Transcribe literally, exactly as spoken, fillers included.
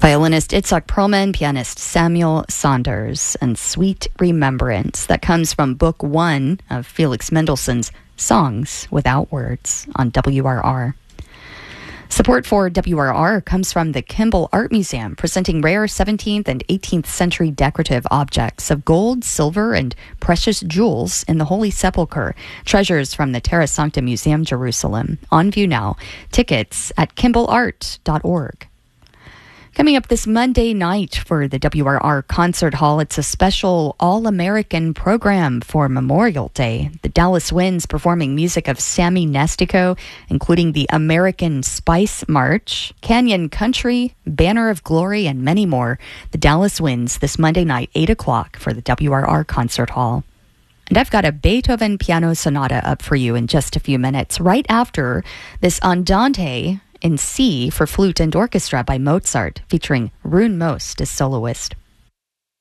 Violinist Itzhak Perlman, pianist Samuel Saunders, and Sweet Remembrance. That comes from book one of Felix Mendelssohn's Songs Without Words on W R R. Support for W R R comes from the Kimball Art Museum, presenting rare seventeenth and eighteenth century decorative objects of gold, silver, and precious jewels in the Holy Sepulchre. Treasures from the Terra Sancta Museum, Jerusalem. On view now. Tickets at kimball art dot org. Coming up this Monday night for the W R R Concert Hall, it's a special All-American program for Memorial Day. The Dallas Winds performing music of Sammy Nestico, including the American Spice March, Canyon Country, Banner of Glory, and many more. The Dallas Winds this Monday night, eight o'clock for the W R R Concert Hall. And I've got a Beethoven piano sonata up for you in just a few minutes, right after this Andante in C for flute and orchestra by Mozart, featuring Rune Most as soloist.